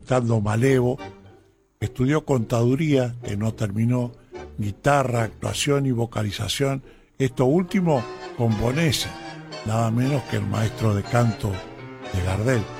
interpretando Malevo, estudió contaduría, que no terminó, guitarra, actuación y vocalización, esto último con Bonessi, nada menos que el maestro de canto de Gardel.